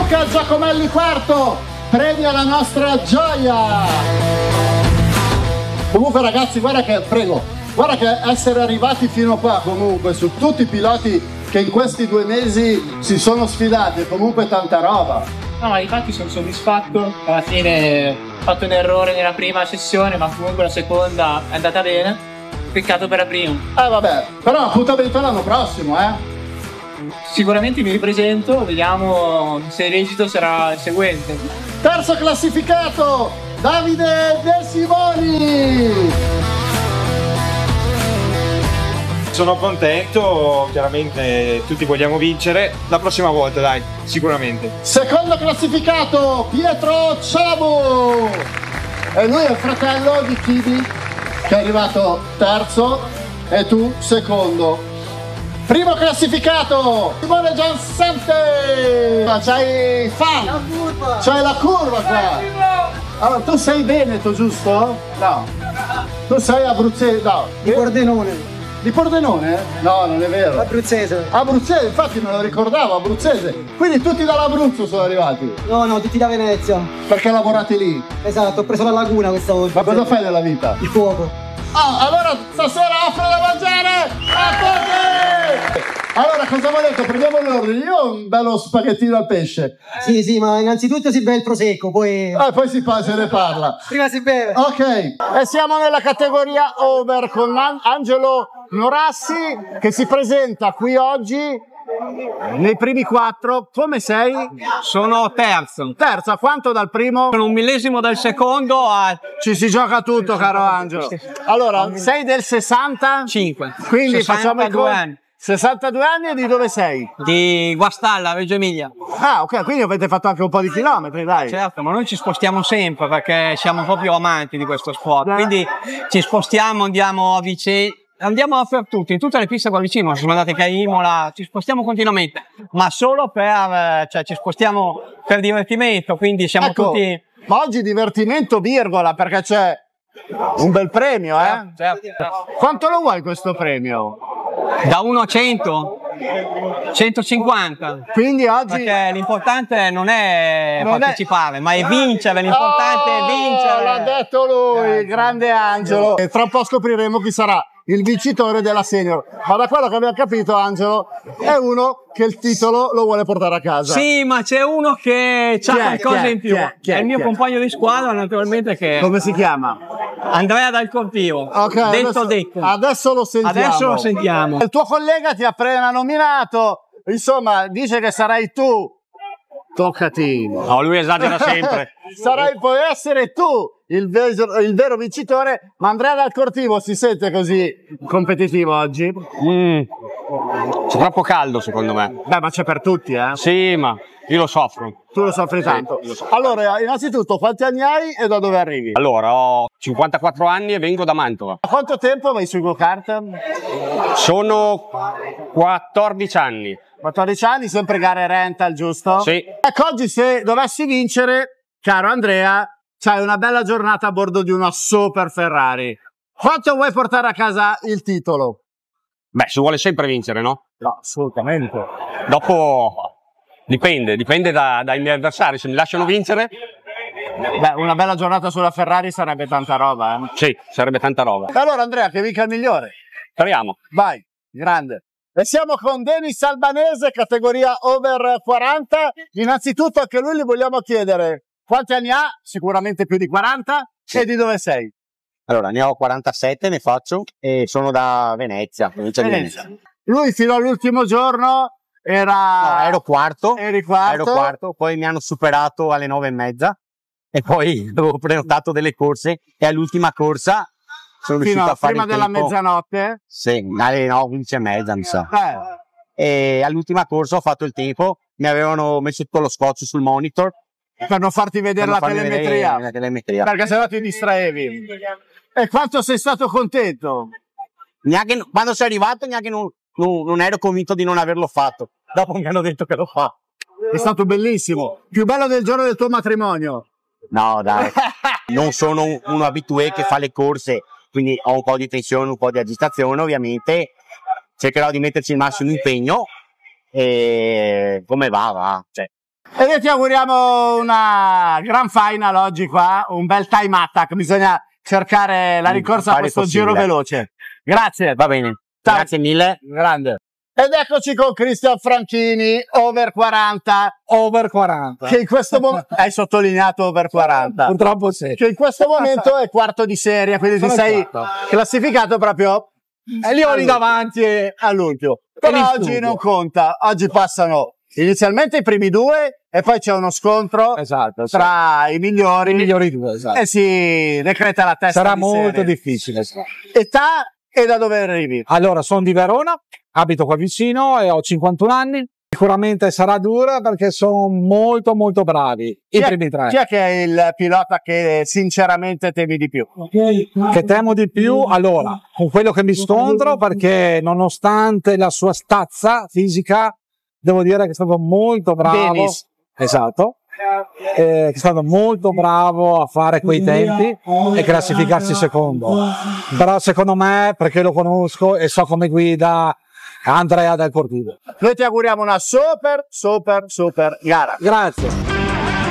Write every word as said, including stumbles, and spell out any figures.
Luca Giacomelli quarto, premia la nostra gioia. Comunque ragazzi, guarda che, prego, guarda che essere arrivati fino a qua comunque su tutti i piloti che in questi due mesi si sono sfidati è comunque tanta roba. No, ma infatti sono soddisfatto, alla fine ho fatto un errore nella prima sessione, ma comunque la seconda è andata bene, peccato per la prima. Eh vabbè, però appuntamento l'anno prossimo, eh? Sicuramente mi ripresento, vediamo se l'esito sarà il seguente. Terzo classificato, Davide De Simoni! Sono contento, chiaramente tutti vogliamo vincere, la prossima volta dai, sicuramente. Secondo classificato, Pietro Ciabu! E lui è il fratello di Chibi, che è arrivato terzo, e tu secondo. Primo classificato, Simone Giansante! C'hai fan! C'hai la curva qua! Allora, tu sei veneto, giusto? No. Tu sei abruzzese, no. Di Pordenone. Di Pordenone? No, non è vero. Abruzzese. Abruzzese, infatti me lo ricordavo, abruzzese. Quindi tutti dall'Abruzzo sono arrivati? No, no, tutti da Venezia. Perché lavorate lì? Esatto, ho preso la laguna questa volta. Ma cosa fai nella vita? Il fuoco. Ah, allora stasera offro da mangiare a tutti! Allora, cosa volete? Prendiamo l'ordine. Io ho un bello spaghettino al pesce. Sì, sì, ma innanzitutto si beve il prosecco, poi... Ah, poi si fa, se ne parla. Prima si beve. Ok, e siamo nella categoria over con An- Angelo Norassi che si presenta qui oggi nei primi quattro. Come sei? Sono terzo. Terzo, a quanto dal primo? Sono un millesimo dal secondo a Ci si gioca tutto, caro Angelo. Allora, sei del sessanta? cinque. Quindi facciamo i sessantadue conti. anni. sessantadue anni, e di dove sei? Di Guastalla, Reggio Emilia. Ah, ok, quindi avete fatto anche un po' di chilometri, dai. Certo, ma noi ci spostiamo sempre perché siamo proprio amanti di questo sport. Quindi ci spostiamo, andiamo a vicino. Andiamo dappertutto, in tutte le piste qua vicino, siamo andati anche a Imola, ci spostiamo continuamente, ma solo per, cioè ci spostiamo per divertimento, quindi siamo Ecco, tutti... ma oggi divertimento virgola, perché c'è un bel premio, eh? Certo, certo. Quanto lo vuoi questo premio? Da uno a cento, centocinquanta. Quindi oggi... Perché l'importante non è Non è- partecipare, ma è vincere, l'importante Oh, è vincere. l'ha detto lui, Grazie. grande Angelo. E tra un po' scopriremo chi sarà il vincitore della senior. Ma da quello che abbiamo capito, Angelo, è uno che il titolo lo vuole portare a casa. Sì, ma c'è uno che Chi ha è? qualcosa Chi è? in più. Chi è? Chi è? È il mio Chi è? compagno di squadra, naturalmente, che Come si chiama? Andrea Dal Cortio. Ok, detto adesso, detto. adesso lo sentiamo. Adesso lo sentiamo. Il tuo collega ti ha appena nominato, insomma, dice che sarai tu. Toccati. No, lui esagera sempre. Sarai, puoi essere tu il, ve- il vero vincitore, ma Andrea Dal Cortivo si sente così competitivo oggi? Mm. C'è troppo caldo secondo me. Beh, ma c'è per tutti, eh? Sì, ma io lo soffro. Tu lo soffri tanto. io lo so. Allora, innanzitutto, quanti anni hai e da dove arrivi? Allora, ho cinquantaquattro anni e vengo da Mantova. Da quanto tempo vai sui go-kart? Sono quattordici anni. quattordici anni, sempre gare rental, giusto? Sì. Ecco, oggi se dovessi vincere, caro Andrea, c'hai una bella giornata a bordo di una super Ferrari. Quanto vuoi portare a casa il titolo? Beh, si vuole sempre vincere, no? No, assolutamente. Dopo dipende, dipende da- dai miei avversari. Se mi lasciano vincere, Beh, una bella giornata sulla Ferrari sarebbe tanta roba, eh? sì, sarebbe tanta roba. Allora, Andrea, che vinca il migliore. Speriamo. Vai, grande. E siamo con Denis Albanese, categoria over quaranta. Innanzitutto anche lui gli vogliamo chiedere quanti anni ha, sicuramente più di quaranta, e di dove sei? Allora, ne ho quarantasette, ne faccio, e sono da Venezia, provincia di Venezia. Venezia. Lui fino all'ultimo giorno era... No, ero quarto, Eri quarto. ero quarto, poi mi hanno superato alle nove e mezza, e poi avevo prenotato delle corse, e all'ultima corsa sono Fino riuscito a a fare prima il della tempo. mezzanotte? Sì, alle no, undici e mezza, mi sa. Eh, E all'ultima corsa ho fatto il tempo, mi avevano messo tutto lo scotch sul monitor. per non farti vedere per la non farmi telemetria. vedere la telemetria. Perché sennò ti distraevi. E quanto sei stato contento? Neanche, quando sei arrivato neanche non, non, non ero convinto di non averlo fatto. Dopo mi hanno detto che lo fa. È stato bellissimo. Più bello del giorno del tuo matrimonio. No, dai. Non sono un- uno abitué che fa le corse, quindi ho un po' di tensione, un po' di agitazione, ovviamente. Cercherò di metterci il massimo impegno. E come va, va. Cioè, E noi ti auguriamo una gran final oggi qua, un bel time attack, bisogna cercare la ricorsa a questo giro veloce. Grazie. Va bene. Ciao. Grazie mille. Grande. Ed eccoci con Cristian Franchini, over quaranta. Over quaranta. Che in questo momento hai sottolineato over quaranta. Purtroppo sì. Che in questo momento è quarto di serie, quindi ti sei classificato proprio E lì ho lì davanti e all'ultimo. Però in oggi studio. non conta, oggi passano inizialmente i primi due e poi c'è uno scontro esatto, sì. tra i migliori i migliori due, esatto. e si decreta la testa Sarà di molto serie. difficile. Età e da dove arrivi? Allora, sono di Verona, abito qua vicino e ho cinquantuno anni. Sicuramente sarà dura perché sono molto molto bravi i Chi è- primi tre. Chi è che è il pilota che sinceramente temi di più? Che temo di più, allora, con quello che mi scontro, perché nonostante la sua stazza fisica, devo dire che è stato molto bravo. Dennis. Esatto. Eh, che è stato molto bravo a fare quei tempi e classificarsi secondo. Però secondo me, perché lo conosco e so come guida, Andrea del Portivo. Noi ti auguriamo una super, super, super gara. Grazie.